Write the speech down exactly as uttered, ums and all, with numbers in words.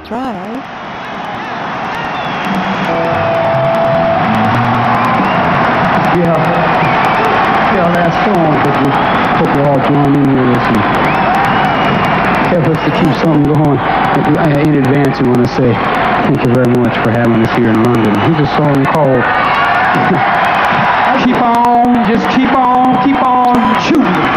try, right? Yeah. Yeah, that's strong, but we hope you all join in with us and help us to keep something going. In advance, we want to say thank you very much for having us here in London. Here's a song called Keep On, Just Keep On, Keep On Shooting.